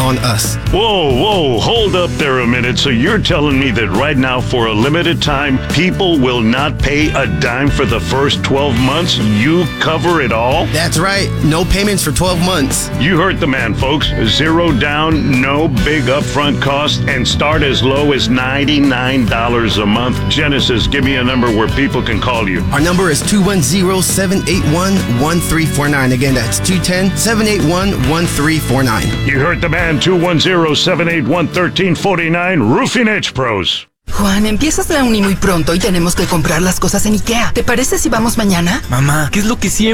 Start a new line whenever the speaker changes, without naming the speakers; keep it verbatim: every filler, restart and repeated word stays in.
on us.
Whoa, whoa, hold up there a minute. So you're telling me that right now, for a limited time, people will not pay a dime for the first twelve months? You cover it all?
That's right. No payments for twelve months.
You heard the man, folks. Zero down, no big upfront cost, and start as low as ninety-nine dollars a month. Genesis, give me a number where people can call you.
Our number is two one zero, seven eight one, one three four nine. Again, that's two one zero, seven eight one, one three four nine.
You heard the man, two one zero, seven eight one, one three four nine, Roofing Edge Pros.
Juan, empiezas la uni muy pronto y tenemos que comprar las cosas en IKEA. ¿Te parece si vamos mañana?
Mamá, ¿qué es lo que siempre